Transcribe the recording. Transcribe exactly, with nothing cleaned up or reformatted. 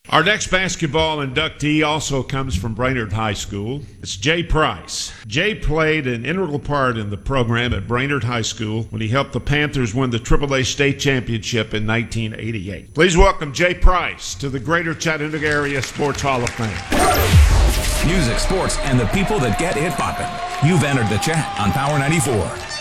Our next basketball inductee also comes from Brainerd High School. It's Jay Price. Jay played an integral part in the program at Brainerd High School when he helped the Panthers win the triple A state championship in nineteen eighty-eight. Please welcome Jay Price to the Greater Chattanooga Area Sports Hall of Fame. Music, sports, and the people that get it poppin'. You've entered the chat on Power ninety-four.